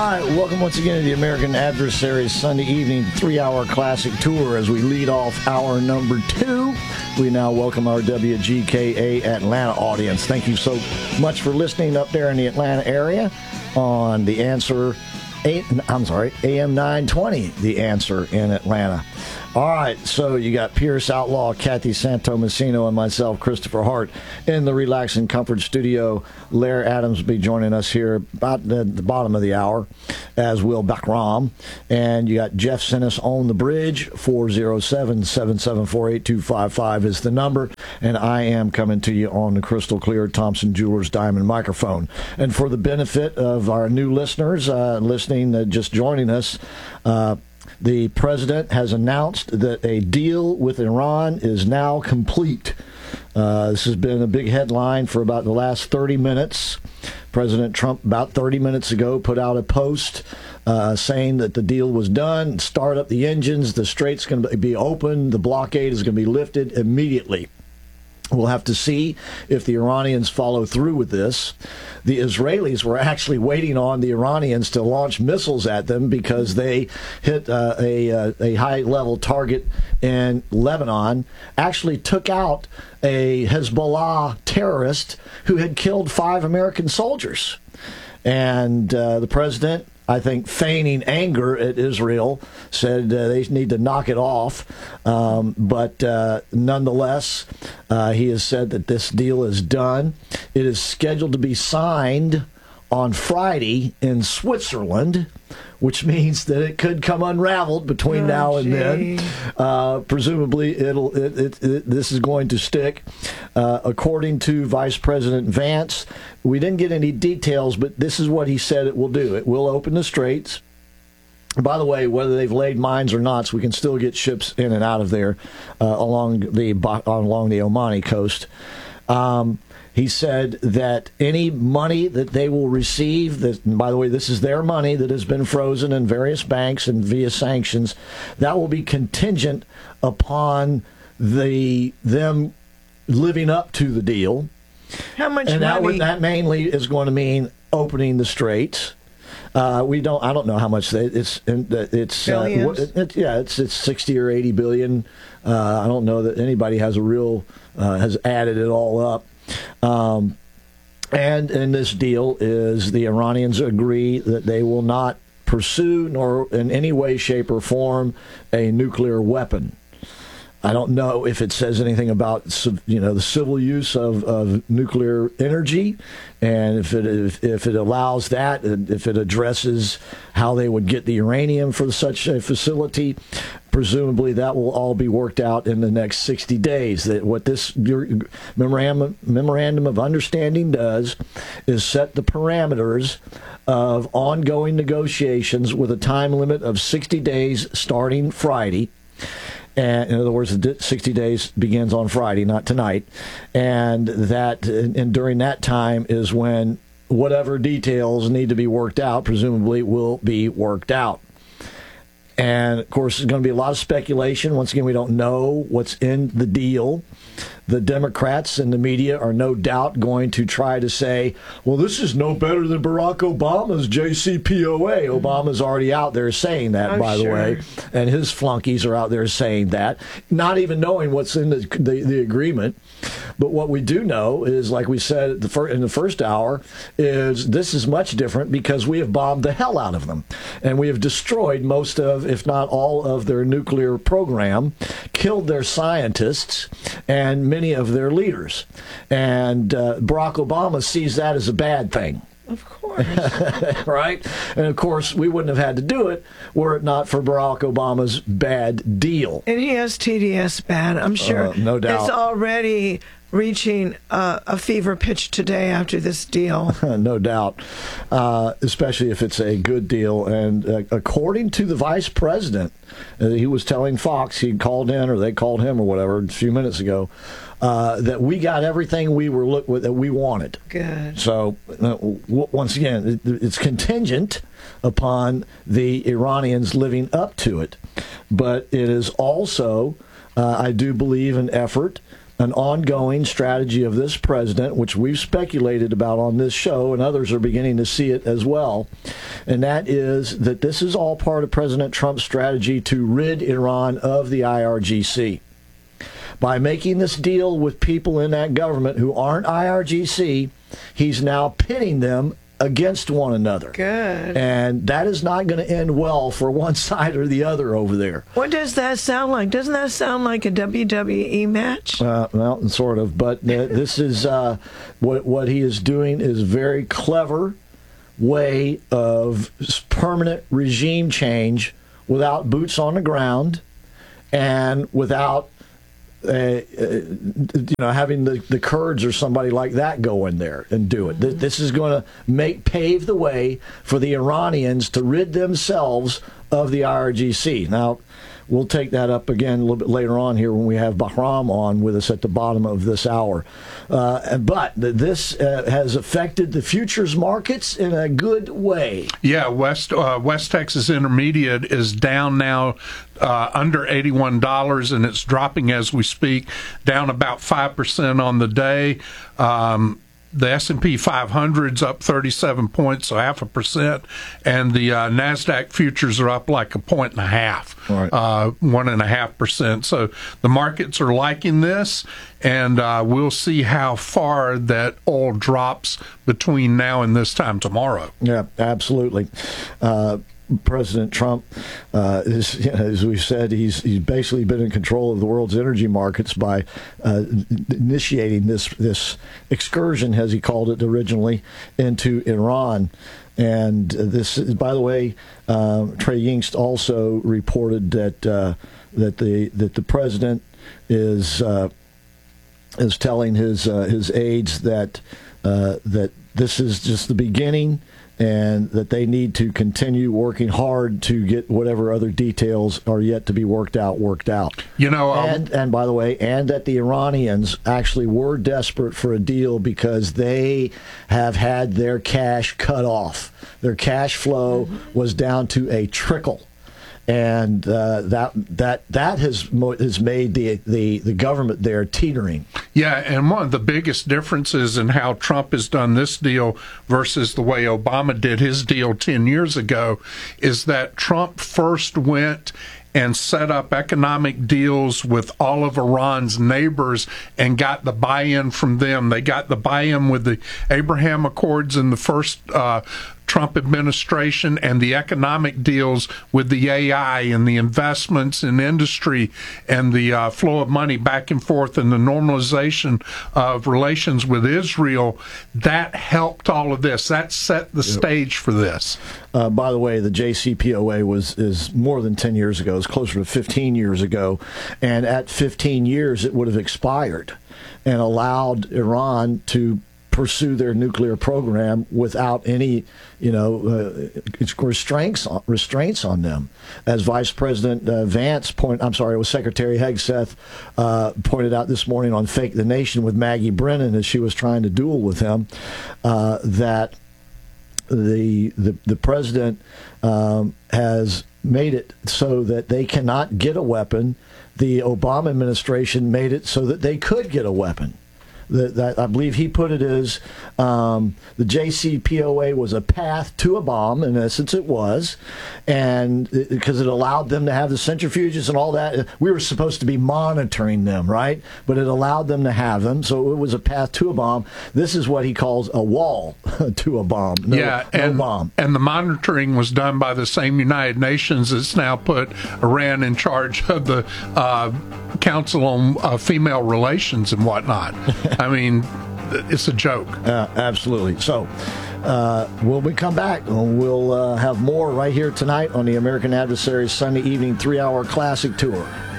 right, welcome once again to the American Adversaries Sunday evening 3-hour classic tour. As we lead off hour number 2, we now welcome our WGKA Atlanta audience. Thank you so much for listening up there in the Atlanta area on The Answer, AM 920, The Answer in Atlanta. All right, so you got Pierce Outlaw, Kathy Santomassino, and myself, Christopher Hart, in the Relax and Comfort studio. Lair Adams will be joining us here about the bottom of the hour, as will Bakram. And you got Jeff Sinnis on the bridge. 407-774-8255 is the number. And I am coming to you on the crystal clear Thompson Jewelers Diamond microphone. And for the benefit of our new listeners just joining us, the president has announced that a deal with Iran is now complete. This has been a big headline for about the last 30 minutes. President Trump, about 30 minutes ago, put out a post saying that the deal was done. Start up the engines. The strait's going to be open. The blockade is going to be lifted immediately. We'll have to see if the Iranians follow through with this. The Israelis were actually waiting on the Iranians to launch missiles at them because they hit a high-level target in Lebanon, actually took out a Hezbollah terrorist who had killed 5 American soldiers. And the president, I think, feigning anger at Israel, said they need to knock it off. But nonetheless, he has said that this deal is done. It is scheduled to be signed on Friday in Switzerland, which means that it could come unraveled between now and then. Presumably, this is going to stick. According to Vice President Vance, we didn't get any details, but this is what he said it will do. It will open the straits. By the way, whether they've laid mines or not, so we can still get ships in and out of there along the Omani coast. He said that any money that they will receive, and by the way, this is their money that has been frozen in various banks and via sanctions, that will be contingent upon them living up to the deal. How much money? And that mainly is going to mean opening the straits. I don't know how much it's billions? It's 60 or 80 billion. I don't know that anybody has has added it all up. And in this deal is the Iranians agree that they will not pursue nor in any way, shape, or form a nuclear weapon. I don't know if it says anything about the civil use of nuclear energy, and if it allows that, if it addresses how they would get the uranium for such a facility. Presumably that will all be worked out in the next 60 days. That what this memorandum of understanding does is set the parameters of ongoing negotiations with a time limit of 60 days starting Friday. And in other words, the 60 days begins on Friday, not tonight. And during that time is when whatever details need to be worked out, presumably, will be worked out. And, of course, there's going to be a lot of speculation. Once again, we don't know what's in the deal. The Democrats and the media are no doubt going to try to say, well, this is no better than Barack Obama's JCPOA. Obama's already out there saying that, by the way. And his flunkies are out there saying that, not even knowing what's in the agreement. But what we do know is, like we said in the first hour, is this is much different because we have bombed the hell out of them. And we have destroyed most of, if not all of their nuclear program, killed their scientists and many of their leaders. And Barack Obama sees that as a bad thing. Of course. Right? And, of course, we wouldn't have had to do it were it not for Barack Obama's bad deal. And he has TDS bad, I'm sure. No doubt. It's already reaching a fever pitch today after this deal. No doubt, especially if it's a good deal. And according to the vice president, he was telling Fox, he called in, or they called him or whatever a few minutes ago, that we got everything that we wanted. Good. So, once again, it's contingent upon the Iranians living up to it. But it is also, I do believe, an effort an ongoing strategy of this president, which we've speculated about on this show, and others are beginning to see it as well. And that is that this is all part of President Trump's strategy to rid Iran of the IRGC. By making this deal with people in that government who aren't IRGC, he's now pitting them against one another. Good. And that is not going to end well for one side or the other over there. What does that sound like? Doesn't that sound like a WWE match? Well, sort of. But this is what he is doing is a very clever way of permanent regime change without boots on the ground and without having the Kurds or somebody like that go in there and do it. This is going to pave the way for the Iranians to rid themselves of the IRGC. Now, we'll take that up again a little bit later on here when we have Bahram on with us at the bottom of this hour. But this has affected the futures markets in a good way. Yeah, West Texas Intermediate is down now under $81, and it's dropping as we speak, down about 5% on the day. The S&P 500's up 37 points, so 0.5%, and the NASDAQ futures are up like 1.5 points, 1.5%. So the markets are liking this, and we'll see how far that oil drops between now and this time tomorrow. Yeah, absolutely. President Trump, as we've said, he's basically been in control of the world's energy markets by initiating this excursion, as he called it originally, into Iran. And this, by the way, Trey Yingst also reported that the president is telling his aides that this is just the beginning, and that they need to continue working hard to get whatever other details are yet to be worked out. And by the way, and that the Iranians actually were desperate for a deal because they have had their cash cut off. Their cash flow was down to a trickle. And that has made the government there teetering. Yeah, and one of the biggest differences in how Trump has done this deal versus the way Obama did his deal 10 years ago is that Trump first went and set up economic deals with all of Iran's neighbors and got the buy-in from them. They got the buy-in with the Abraham Accords in the first Trump administration, and the economic deals with the AI and the investments in industry and the flow of money back and forth and the normalization of relations with Israel. That helped all of this. That set the stage for this. By the way, the JCPOA is more than 10 years ago. It's closer to 15 years ago. And at 15 years, it would have expired and allowed Iran to pursue their nuclear program without any, restraints on them. As Vice President Secretary Hegseth pointed out this morning on Fake the Nation with Maggie Brennan as she was trying to duel with him, that the president has made it so that they cannot get a weapon. The Obama administration made it so that they could get a weapon. That I believe he put it as the JCPOA was a path to a bomb. In essence, it was, and because it allowed them to have the centrifuges and all that. We were supposed to be monitoring them, right? But it allowed them to have them, so it was a path to a bomb. This is what he calls a wall to a bomb. No bomb. And the monitoring was done by the same United Nations that's now put Iran in charge of the Council on Female Relations and whatnot. I mean, it's a joke. Absolutely. So, when we come back, we'll have more right here tonight on the American Adversaries Sunday evening 3-hour classic tour.